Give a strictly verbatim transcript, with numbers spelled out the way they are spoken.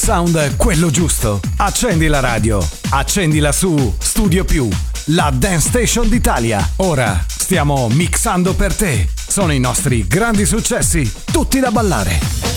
Sound è quello giusto. Accendi la radio. Accendila su Studio Più, la Dance Station d'Italia. Ora stiamo mixando per te. Sono i nostri grandi successi, tutti da ballare.